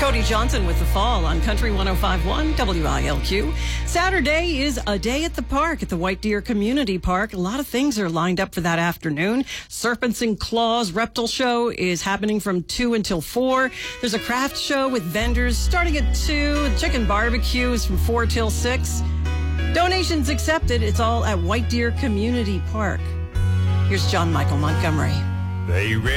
Jody Johnson with The Fall on Country 105.1 WILQ. Saturday is a day at the park at the White Deer Community Park. A lot of things are lined up for that afternoon. Serpents and Claws Reptile Show is happening from 2 until 4. There's a craft show with vendors starting at 2. Chicken barbecue is from 4 till 6. Donations accepted. It's all at White Deer Community Park. Here's John Michael Montgomery. They